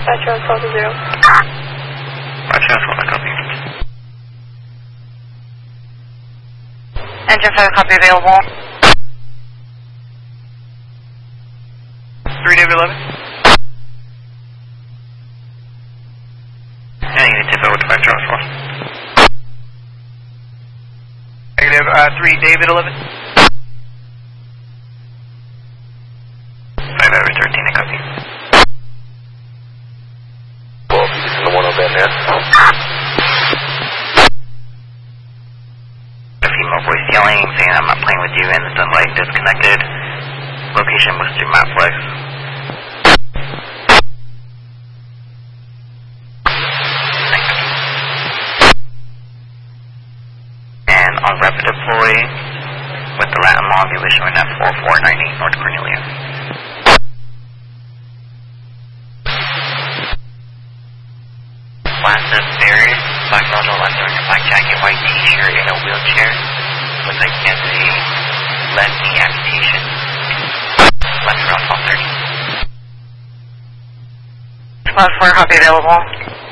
Dispatcher on 12 to 0. Dispatcher on 12, copy. Engine 5 copy available. 3 David 11. Yeah, you need to tip over Dispatcher on 12. Negative, 3 David 11. 5 over 13, I copy. Well, this is the 1 band there. A female voice yelling, saying I'm not playing with you, and the sunlight disconnected. Location was through MapFlex. And on rapid deploy with the Latin log, it was showing at 4490 North Cornelia. Last of Barry, black model left on your black jacket, white t-shirt, in a wheelchair with identity, left knee amputation, left around 1230. 12-4 copy available.